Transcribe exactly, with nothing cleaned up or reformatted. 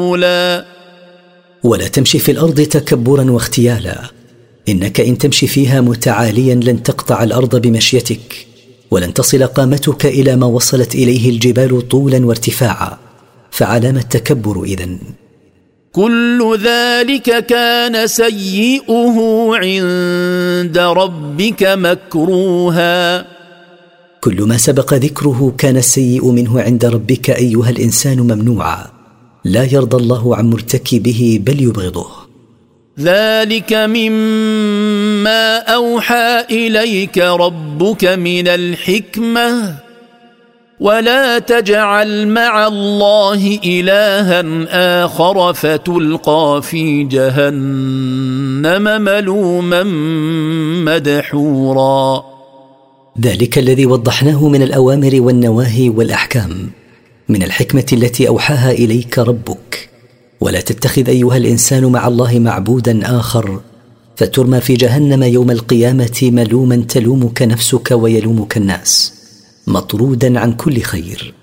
ولا تمشي في الأرض تكبرا واختيالا، إنك إن تمشي فيها متعاليا لن تقطع الأرض بمشيتك، ولن تصل قامتك إلى ما وصلت إليه الجبال طولا وارتفاعا، فعلام التكبر إذن؟ كل ذلك كان سيئه عند ربك مكروها. كل ما سبق ذكره كان السيء منه عند ربك أيها الإنسان ممنوعا، لا يرضى الله عن مرتكبه بل يبغضه. ذلك مما أوحى إليك ربك من الحكمة، ولا تجعل مع الله إلها آخر فتلقى في جهنم ملوما مدحورا. ذلك الذي وضحناه من الأوامر والنواهي والأحكام، من الحكمة التي أوحاها إليك ربك. ولا تتخذ أيها الإنسان مع الله معبودا آخر فترمى في جهنم يوم القيامة ملوما تلومك نفسك ويلومك الناس، مطرودا عن كل خير.